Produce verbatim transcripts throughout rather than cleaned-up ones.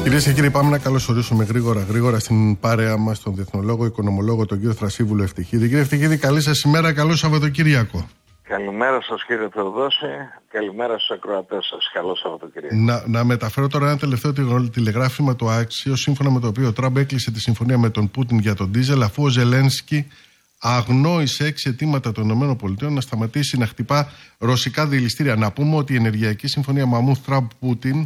Κυρίες και κύριοι, πάμε να καλωσορίσουμε γρήγορα γρήγορα στην παρέα μας τον διεθνολόγο, οικονομολόγο, τον κύριο Θρασίβουλο Ευτυχίδη. Κύριε Ευτυχίδη, καλή σας ημέρα, καλό Σαββατοκύριακο. Καλημέρα σας κύριε Θεοδόση, καλημέρα στους ακροατές σας, καλό Σαββατοκύριακο. Να, να μεταφέρω τώρα ένα τελευταίο τηλεγράφημα, το άξιο, σύμφωνα με το οποίο ο Τραμπ έκλεισε τη συμφωνία με τον Πούτιν για τον ντίζελ, αφού ο Ζελένσκι αγνόησε έξι αιτήματα των ΗΠΑ να σταματήσει να χτυπά ρωσικά δηληστήρια. Να πούμε ότι η ενεργειακή συμφωνία Μαμούθ Τραμπ-Πούτιν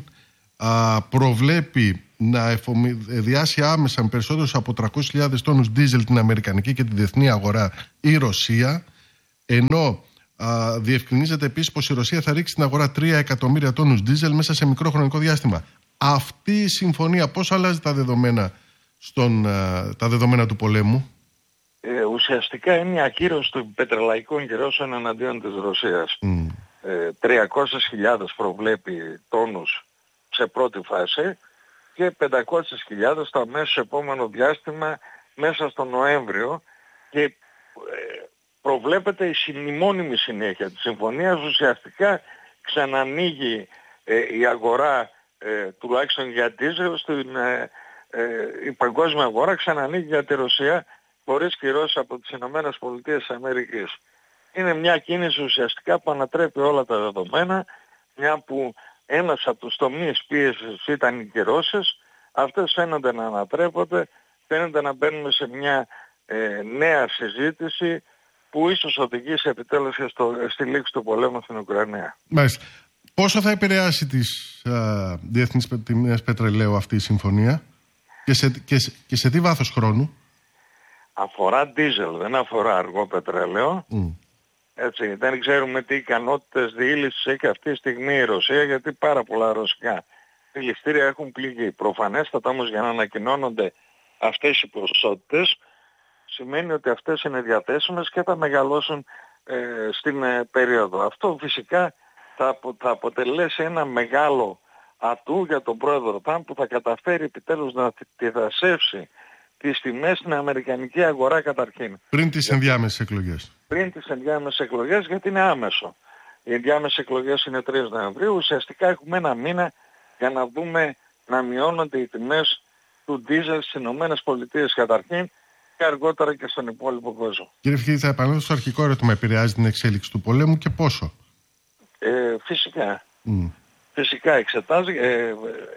προβλέπει να εφοδιάσει άμεσα με περισσότερους από τριακόσιες χιλιάδες τόνους ντίζελ την αμερικανική και την διεθνή αγορά η Ρωσία, ενώ α, διευκρινίζεται επίσης πως η Ρωσία θα ρίξει στην αγορά τρία εκατομμύρια τόνους ντίζελ μέσα σε μικρό χρονικό διάστημα. Αυτή η συμφωνία πώς αλλάζει τα δεδομένα, στον, α, τα δεδομένα του πολέμου? Ε, ουσιαστικά είναι η ακύρωση των πετρελαϊκών κυρώσεων εναντίον της Ρωσίας. Mm. Ε, τριακόσιες χιλιάδες προβλέπει τόνους σε πρώτη φάση και πεντακόσιες χιλιάδες το αμέσως επόμενο διάστημα μέσα στο Νοέμβριο, και ε, προβλέπεται η συνημώνυμη συνέχεια της συμφωνίας. Ουσιαστικά ξανανοίγει ε, η αγορά, ε, τουλάχιστον για ντίζελ, στην ε, ε, η παγκόσμια αγορά ξανανοίγει για τη Ρωσία χωρίς κυρώσεις από τις Ηνωμένες Πολιτείες της Αμερικής. Είναι μια κίνηση ουσιαστικά που ανατρέπει όλα τα δεδομένα, μια που ένας από τους τομείς πίεσης ήταν οι κυρώσεις, αυτές φαίνονται να ανατρέπονται, φαίνεται να μπαίνουμε σε μια ε, νέα συζήτηση που ίσως οδηγήσει επιτέλους στο, στη λήξη του πολέμου στην Ουκρανία. Μάλιστα. Πόσο θα επηρεάσει τις α, διεθνείς τιμές πετρελαίου αυτή η συμφωνία και σε, και, σε, και σε τι βάθος χρόνου? Αφορά ντίζελ, δεν αφορά αργό πετρέλαιο. Mm. Έτσι, δεν ξέρουμε τι ικανότητες διήλυσης έχει αυτή τη στιγμή η Ρωσία, γιατί πάρα πολλά ρωσικά δηληστήρια έχουν πληγεί. Προφανέστατα όμως, για να ανακοινώνονται αυτές οι ποσότητες, σημαίνει ότι αυτές είναι διαθέσιμες και θα μεγαλώσουν ε, στην ε, περίοδο. Αυτό φυσικά θα, απο, θα αποτελέσει ένα μεγάλο ατού για τον πρόεδρο Τραμπ, που θα καταφέρει επιτέλους να τυθασεύσει τις τιμές στην αμερικανική αγορά καταρχήν. Πριν τις ενδιάμεσες εκλογές. Πριν τις ενδιάμεσες εκλογές, γιατί είναι άμεσο. Οι ενδιάμεσες εκλογές είναι τρεις Νοεμβρίου. Ουσιαστικά έχουμε ένα μήνα για να δούμε να μειώνονται οι τιμές του ντίζελ στις Ηνωμένες Πολιτείες καταρχήν και αργότερα και στον υπόλοιπο κόσμο. Κύριε Ευτυχίδη, θα επανέλθω στο αρχικό ερώτημα. Επηρεάζει την εξέλιξη του πολέμου και πόσο? Ε, φυσικά. Mm. Φυσικά εξετάζει. Ε,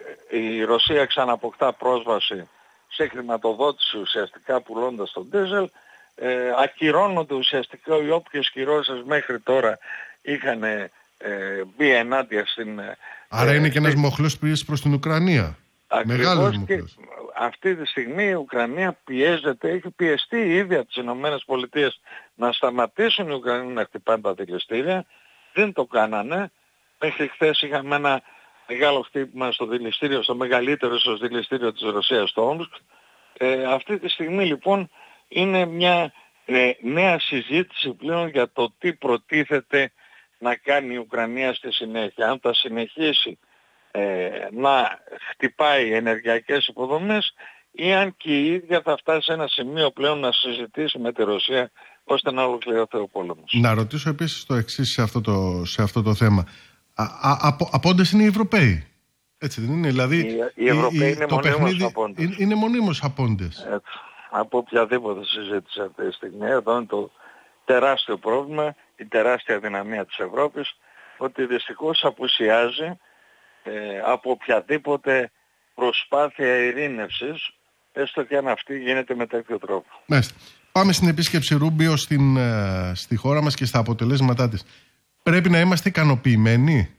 η Ρωσία ξαναποκτά πρόσβαση σε χρηματοδότηση ουσιαστικά πουλώντας τον ντίζελ. Ε, ακυρώνονται ουσιαστικά οι όποιες κυρώσεις μέχρι τώρα είχαν ε, μπει ενάντια στην... Άρα ε, είναι και ένας στην... μοχλός πίεσης προς την Ουκρανία. Μεγάλος μοχλός. Αυτή τη στιγμή η Ουκρανία πιέζεται, έχει πιεστεί ήδη από τις Ηνωμένες Πολιτείες να σταματήσουν οι Ουκρανοί να χτυπάνε τα δηληστήρια. Δεν το κάνανε. Μέχρι χθες είχαμε ένα μεγάλο χτύπημα στο δηληστήριο, στο μεγαλύτερο στο δηληστήριο της Ρωσίας, στο Όμσκ. Ε, αυτή τη στιγμή λοιπόν είναι μια ε, νέα συζήτηση πλέον για το τι προτίθεται να κάνει η Ουκρανία στη συνέχεια. Αν θα συνεχίσει ε, να χτυπάει ενεργειακές υποδομές, ή αν και η ίδια θα φτάσει σε ένα σημείο πλέον να συζητήσει με τη Ρωσία ώστε να ολοκληρωθεί ο πόλεμος. Να ρωτήσω επίσης το εξής σε αυτό το, σε αυτό το θέμα. Α, α, απο, απόντες είναι οι Ευρωπαίοι. Έτσι δεν είναι? Δηλαδή, οι, οι Ευρωπαίοι είναι μονίμως απόντες. Είναι, είναι μονίμως απόντες. Έτσι. Από οποιαδήποτε συζήτηση αυτή τη στιγμή. Εδώ είναι το τεράστιο πρόβλημα, η τεράστια δυναμία της Ευρώπης, ότι δυστυχώς απουσιάζει ε, από οποιαδήποτε προσπάθεια ειρήνευσης, έστω και αν αυτή γίνεται με τέτοιο τρόπο. Μάλιστα. Πάμε στην επίσκεψη Ρούμπιο στην, ε, στη χώρα μας και στα αποτελέσματά της. Πρέπει να είμαστε ικανοποιημένοι?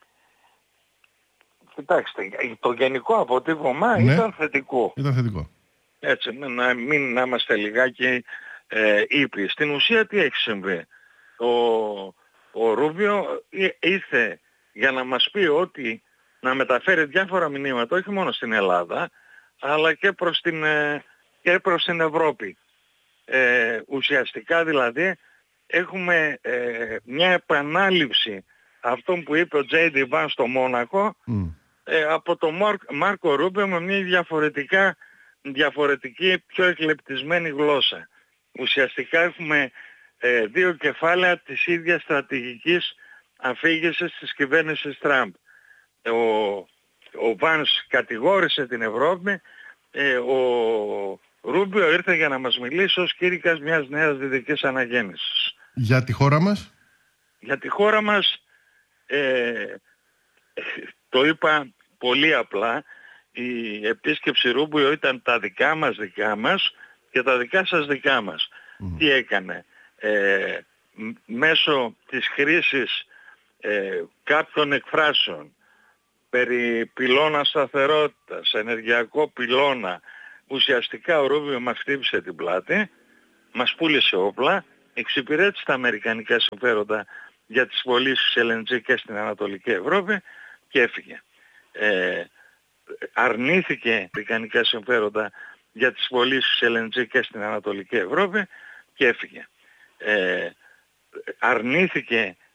Κοιτάξτε, το γενικό αποτύπωμα ναι, ήταν θετικό. Ήταν θετικό. Έτσι, να μην να είμαστε λιγάκι ε, ήπιοι. Στην ουσία τι έχει συμβεί? Ο, ο Ρούμπιο ήρθε για να μας πει ότι να μεταφέρει διάφορα μηνύματα, όχι μόνο στην Ελλάδα, αλλά και προς την, ε, και προς την Ευρώπη. Ε, ουσιαστικά δηλαδή έχουμε ε, μια επανάληψη αυτών που είπε ο Τζέι Ντι Βανς στο Μόνακο, mm. ε, από τον Μάρκο Ρούμπιο με μια διαφορετικά, διαφορετική, πιο εκλεπτισμένη γλώσσα. Ουσιαστικά έχουμε ε, δύο κεφάλαια της ίδιας στρατηγικής αφήγησης της κυβέρνησης Τραμπ. Ο, ο Βάνς κατηγόρησε την Ευρώπη, ε, ο Ρούμπιο ήρθε για να μας μιλήσει ως κήρυκας μιας νέας δυτικής αναγέννησης. Για τη χώρα μας? Για τη χώρα μας ε, το είπα πολύ απλά, η επίσκεψη Ρούμπιο ήταν τα δικά μας δικά μας και τα δικά σας δικά μας. Mm. Τι έκανε? Ε, μέσω της χρήσης ε, κάποιων εκφράσεων περί πυλώνα σταθερότητας, ενεργειακό πυλώνα, ουσιαστικά ο Ρούμπιο μας χτύπησε την πλάτη, μας πούλησε όπλα, εξυπηρέτησε τα αμερικανικά συμφέροντα για τις πωλήσεις ελ εν τζι και στην Ανατολική Ευρώπη και έφυγε. Ε, αρνήθηκε αμερικανικά συμφέροντα για τις πωλήσεις ελ εν τζι και στην Ανατολική Ευρώπη και έφυγε. Ε, αρνήθηκε